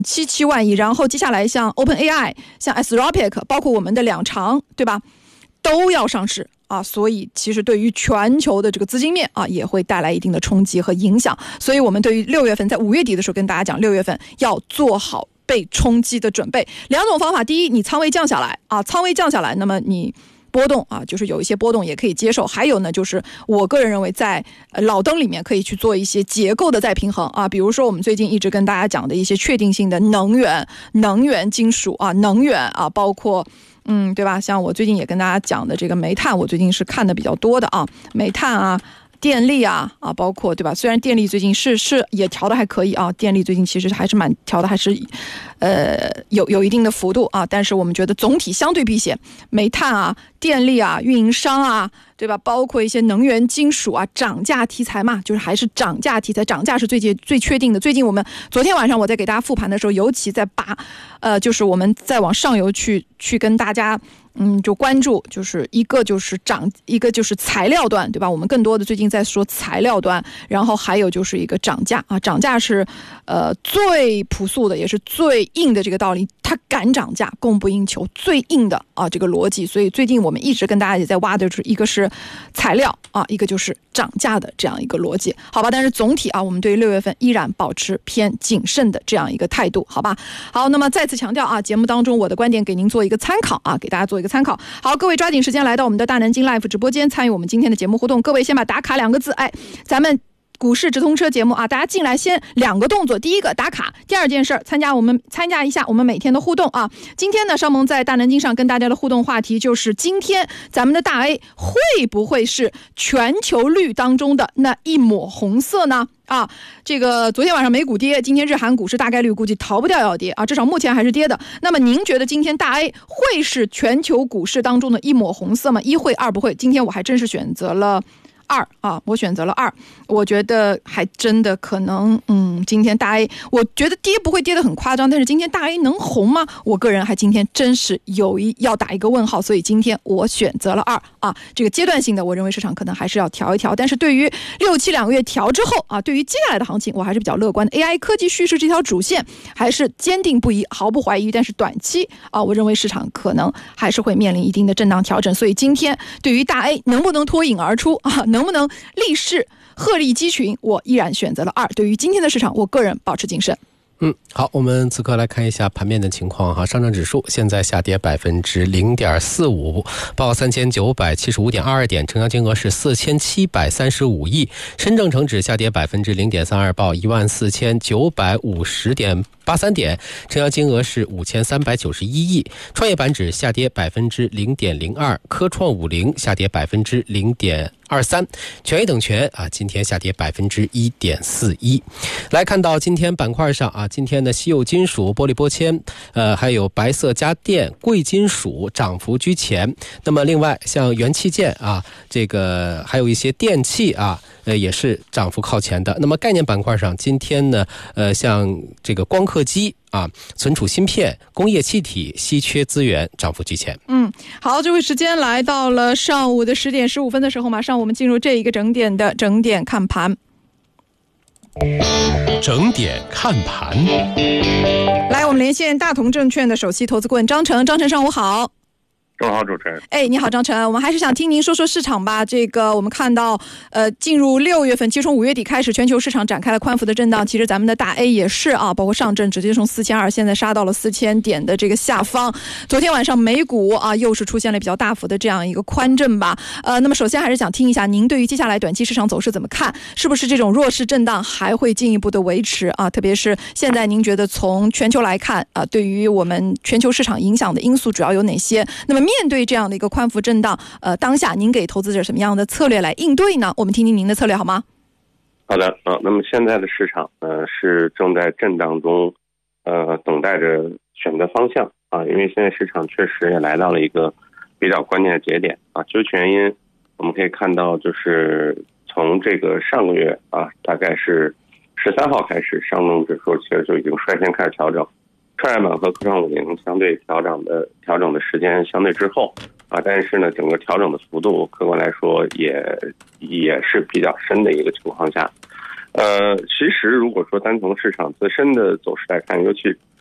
7万亿，然后接下来像 OpenAI 像 Anthropic 包括我们的两长，对吧，都要上市啊，所以其实对于全球的这个资金面啊，也会带来一定的冲击和影响。所以我们对于6月份，在5月底的时候跟大家讲，6月份要做好被冲击的准备。两种方法，第一，你仓位降下来啊，仓位降下来，那么你波动啊，就是有一些波动也可以接受。还有呢，就是我个人认为在老灯里面可以去做一些结构的再平衡啊，比如说我们最近一直跟大家讲的一些确定性的能源金属啊，能源啊，包括对吧？像我最近也跟大家讲的这个煤炭，我最近是看的比较多的啊，煤炭啊。电力啊，包括对吧？虽然电力最近是也调的还可以啊，电力最近其实还是蛮调的，还是有一定的幅度啊。但是我们觉得总体相对避险，煤炭啊、电力啊、运营商啊，对吧？包括一些能源金属啊，涨价题材嘛，就是还是涨价题材，涨价是最确定的。最近我们昨天晚上我在给大家复盘的时候，尤其在就是我们再往上游去跟大家。就关注，就是一个就是一个就是材料端，对吧？我们更多的最近在说材料端，然后还有就是一个涨价啊，涨价是最朴素的，也是最硬的这个道理，它敢涨价，供不应求，最硬的啊这个逻辑。所以最近我们一直跟大家也在挖的就是一个是材料啊，一个就是涨价的这样一个逻辑，好吧？但是总体啊，我们对于6月份依然保持偏谨慎的这样一个态度，好吧？好，那么再次强调啊，节目当中我的观点给您做一个参考啊，给大家做一个参考。好，各位抓紧时间来到我们的大南京 Live 直播间，参与我们今天的节目互动。各位先把打卡2个字，咱们股市直通车节目啊，大家进来先2个动作，第一个打卡，第二件事参加一下我们每天的互动啊。今天呢，尚萌在大南京上跟大家的互动话题就是今天咱们的大 A 会不会是全球绿当中的那一抹红色呢？啊，这个昨天晚上美股跌，今天日韩股市大概率估计逃不掉要跌啊，至少目前还是跌的。那么您觉得今天大 A 会是全球股市当中的一抹红色吗？一会二不会？今天我还真是选择了2啊，我选择了2，我觉得还真的可能，今天大 A， 我觉得跌不会跌得很夸张，但是今天大 A 能红吗？我个人还今天真是要打一个问号，所以今天我选择了2啊。这个阶段性的，我认为市场可能还是要调一调，但是对于6、7、2个月调之后啊，对于接下来的行情，我还是比较乐观的。AI 科技叙事这条主线还是坚定不移，毫不怀疑。但是短期啊，我认为市场可能还是会面临一定的震荡调整，所以今天对于大 A 能不能脱颖而出啊，能不能立势鹤立鸡群，我依然选择了2。对于今天的市场，我个人保持谨慎。 好，我们此刻来看一下盘面的情况哈。上证指数现在下跌0.45%，报3975.22点，成交金额是4735亿。深证成指下跌0.32%，报14950.83点，成交金额是5391亿。创业板指下跌0.02%，科创50下跌0.23%，权益等权啊，今天下跌1.41%。来看到今天板块上啊，今天的稀有金属、玻璃玻纤，还有白色家电、贵金属涨幅居前。那么另外像元器件啊，这个还有一些电器啊，也是涨幅靠前的。那么概念板块上，今天呢，像这个光刻机啊、存储芯片、工业气体、稀缺资源涨幅居前。 好，这位时间来到了上午的10点15分的时候，马上我们进入这一个整点的整点看盘。 整点看盘， 来，我们连线大同证券的首席投资顾问张晨。张晨，上午好。 中午好，主持人。 你好，张晨。我们还是想听您说说市场吧。这个我们看到，进入6月份，其实从5月底开始，全球市场展开了宽幅的震荡。其实咱们的大 A 也是啊，包括上证直接从4200现在杀到了4000点的这个下方。昨天晚上美股啊，又是出现了比较大幅的这样一个宽震吧。那么首先还是想听一下您对于接下来短期市场走势怎么看？是不是这种弱势震荡还会进一步的维持啊？特别是现在您觉得从全球来看啊，对于我们全球市场影响的因素主要有哪些？那么面对这样的一个宽幅震荡，当下您给投资者什么样的策略来应对呢？我们听听您的策略好吗？ 好的，那么现在的市场是正在震荡中，等待着选择方向啊，因为现在市场确实也来到了一个比较关键的节点啊。究其原因，我们可以看到，就是从这个上个月啊，大概是13号开始，上证指数其实就已经率先开始调整。创业板和科创50相对调整的时间相对之后啊，但是呢，整个调整的幅度客观来说也是比较深的一个情况下， 其实如果说单从市场自身的走势来看，尤其